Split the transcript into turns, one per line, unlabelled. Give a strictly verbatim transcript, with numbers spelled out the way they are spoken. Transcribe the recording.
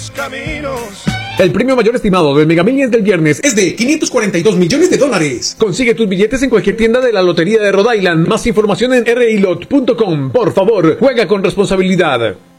los caminos.
El premio mayor estimado del Mega Millions del viernes es de quinientos cuarenta y dos millones de dólares. Consigue tus billetes en cualquier tienda de la Lotería de Rhode Island. Más información en r i lot punto com. Por favor, juega con responsabilidad.